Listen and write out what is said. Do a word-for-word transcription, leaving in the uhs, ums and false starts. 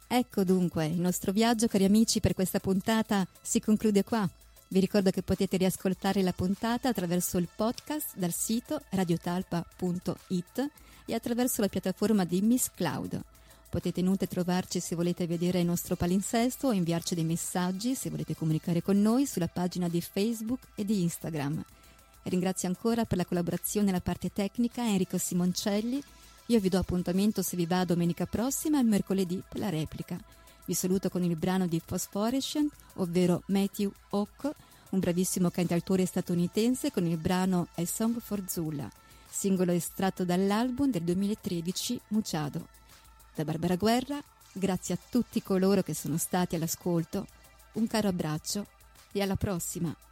Ecco dunque, il nostro viaggio, cari amici, per questa puntata si conclude qua. Vi ricordo che potete riascoltare la puntata attraverso il podcast dal sito radiotalpa punto it e attraverso la piattaforma di Miss Cloud. Potete inoltre trovarci se volete vedere il nostro palinsesto o inviarci dei messaggi se volete comunicare con noi sulla pagina di Facebook e di Instagram. Ringrazio ancora per la collaborazione alla parte tecnica Enrico Simoncelli. Io vi do appuntamento, se vi va, domenica prossima e mercoledì per la replica. Vi saluto con il brano di Phosphorescent, ovvero Matthew Hawk, un bravissimo cantautore statunitense, con il brano A Song for Zula, singolo estratto dall'album del duemilatredici Muchado. Da Barbara Guerra, grazie a tutti coloro che sono stati all'ascolto, un caro abbraccio e alla prossima!